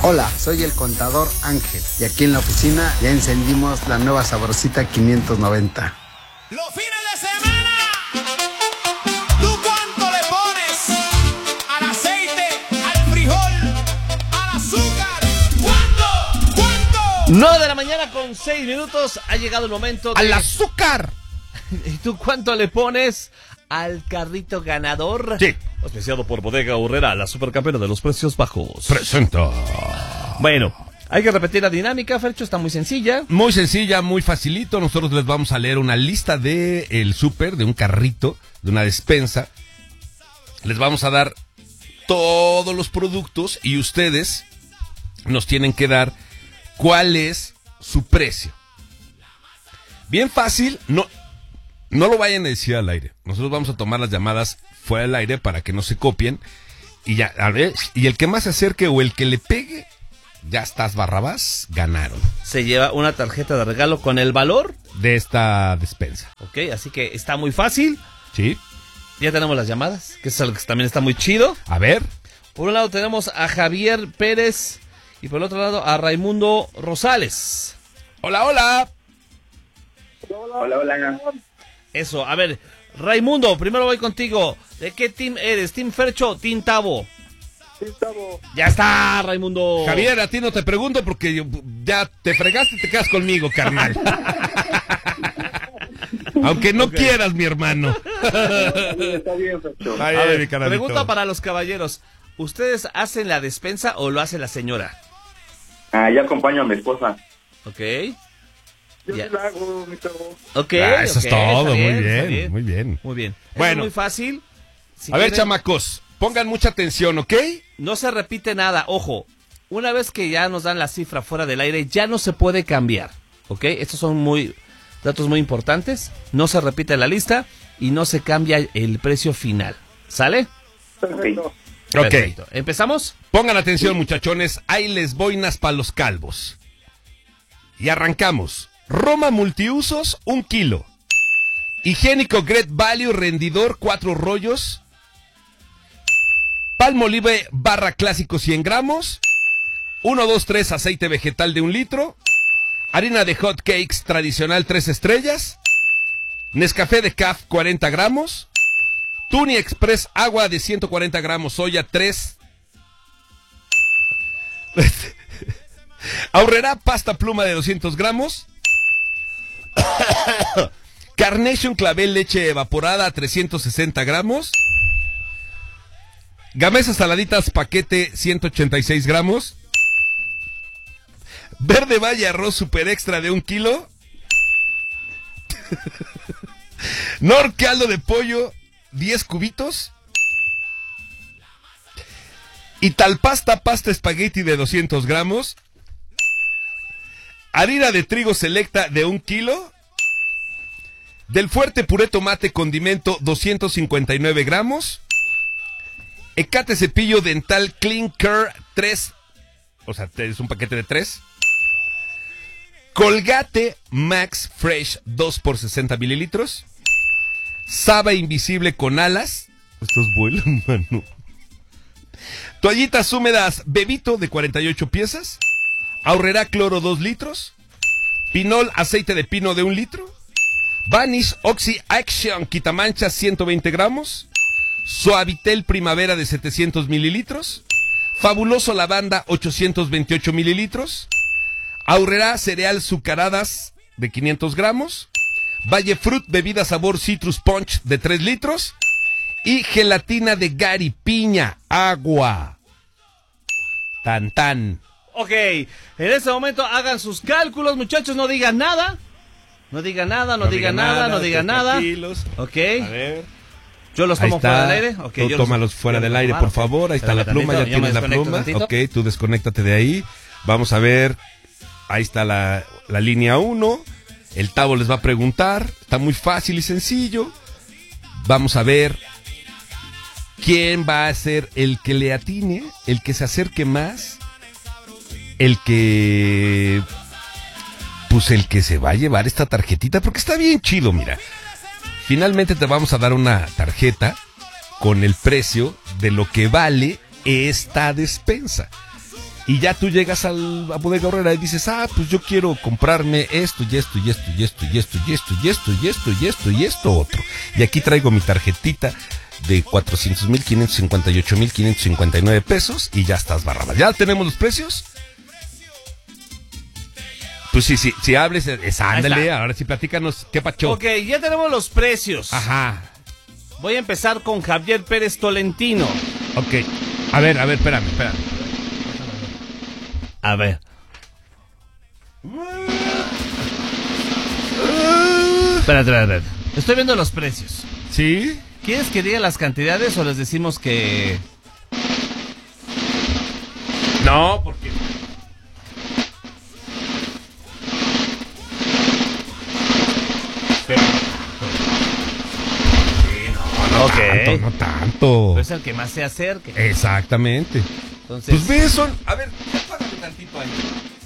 Hola, soy el contador Ángel y aquí en la oficina ya encendimos la nueva Sabrosita 590. Los fines de semana, ¿tú cuánto le pones al aceite, al frijol, al azúcar? ¿Cuánto? 9 de la mañana con 6 minutos, ha llegado el momento de... ¡Al azúcar! ¿Y tú cuánto le pones al carrito ganador? Sí. Auspiciado por Bodega Aurrera, la supercampeona de los precios bajos. Presenta. Bueno, hay que repetir la dinámica, Fercho, está muy sencilla. Muy sencilla, muy facilito. Nosotros les vamos a leer una lista de el súper, de un carrito, de una despensa. Les vamos a dar todos los productos y ustedes nos tienen que dar cuál es su precio. Bien fácil, no lo vayan a decir al aire. Nosotros vamos a tomar las llamadas fuera del aire para que no se copien. Y ya, a ver, y el que más se acerque o el que le pegue, ya estás Barrabás, ganaron. Se lleva una tarjeta de regalo con el valor De esta despensa. Ok, así que está muy fácil. ¿Sí? Ya tenemos las llamadas, que es algo que también está muy chido. A ver. Por un lado tenemos a Javier Pérez y por el otro lado a Raimundo Rosales. Hola, hola. Hola. Eso, a ver, Raimundo, primero voy contigo. ¿De qué team eres? ¿Team Fercho o Team Tabo? Team Tabo. Ya está, Raimundo. Javier, a ti no te pregunto porque ya te fregaste y te quedas conmigo, carnal. Aunque no quieras, mi hermano. Está bien, Fercho. Ay, A ver, mi canalito. pregunta para los caballeros. ¿Ustedes hacen la despensa o lo hace la señora? Yo acompaño a mi esposa. Ok. Yo Ya. sí la hago, mi Tabo. Ok, Eso ok, es todo, está muy está bien, muy bien. Muy bien. Bueno. Es muy fácil. Si A ver, quieren, chamacos, pongan mucha atención, ¿ok? no se repite nada. Ojo, una vez que ya nos dan la cifra fuera del aire, ya no se puede cambiar. ¿Ok? Estos son datos muy importantes. No se repite la lista y no se cambia el precio final. ¿Sale? Perfecto. Ok. Perfecto. ¿Empezamos? Pongan atención, muchachones. Ahí les boinas para los calvos. Y arrancamos. Roma multiusos, 1 kilo. Higiénico Great Value rendidor, 4 rollos. Palmolive barra clásico, 100 gramos. 1, 2, 3 aceite vegetal de 1 litro. Harina de hot cakes tradicional, 3 estrellas. Nescafé de CAF, 40 gramos. Tuni Express agua de 140 gramos, soya 3. Aurrera pasta pluma de 200 gramos. Carnation clavel leche evaporada 360 gramos. Gamesa saladitas paquete 186 gramos. Verde Valle arroz super extra de 1 kilo. Nor caldo de pollo 10 cubitos. Y talpasta pasta espagueti de 200 gramos. Harina de trigo selecta de 1 kilo. Del Fuerte puré tomate condimento 259 gramos. Ecate cepillo dental Clean Care 3. O sea, es un paquete de 3. Colgate Max Fresh 2 por 60 mililitros. Saba invisible con alas. Estos vuelan, mano. Toallitas húmedas Bebito de 48 piezas. Aurrera cloro 2 litros. Pinol aceite de pino de 1 litro. Vanish Oxy Action quitamanchas 120 gramos. Suavitel Primavera de 700 mililitros. Fabuloso Lavanda 828 mililitros. Aurrera cereal Zucaradas de 500 gramos. Valle Fruit bebida sabor Citrus Punch de 3 litros. Y gelatina de Gary piña agua. Tan tan. Ok, en este momento hagan sus cálculos, muchachos, no digan nada. No digan nada. Tranquilos. Ok. A ver. Yo los Ahí tomo está. fuera del aire. Okay, Tú tómalos fuera del aire, por favor. Ahí está la pluma, ya tienes la pluma. Ok, tú desconéctate de ahí. Vamos a ver. Ahí está la línea 1. El Tavo les va a preguntar. Está muy fácil y sencillo. Vamos a ver quién va a ser el que le atine, el que se acerque más, el que... Pues el que se va a llevar esta tarjetita, porque está bien chido, mira. Finalmente te vamos a dar una tarjeta con el precio de lo que vale esta despensa. Y ya tú llegas a Bodega Aurrera y dices, pues yo quiero comprarme esto y esto y esto y esto y esto y esto y esto y esto y esto y esto otro. Y aquí traigo mi tarjetita de 400,558,559 pesos y ya estás Barrabás. ¿Ya tenemos los precios? Pues sí, si hables, ándale, ahora sí platícanos, ¿qué pacho? Ok, ya tenemos los precios. Ajá. Voy a empezar con Javier Pérez Tolentino. Ok. A ver, espérame. A ver. Espérate. Estoy viendo los precios. ¿Sí? ¿Quieres que diga las cantidades o les decimos que...? No, porque... Ok. No tanto. Pero es el que más se acerque. Exactamente. Entonces... Pues ve, a ver, págame tantito ahí.